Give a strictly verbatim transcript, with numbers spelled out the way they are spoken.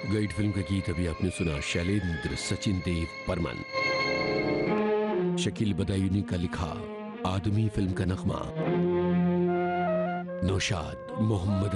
Guide film का गीत अभी आपने सुना, शैलेंद्र सचिन देव बर्मन। शकील बदायूनी का लिखा आदमी फिल्म का नगमा, नौशाद मोहम्मद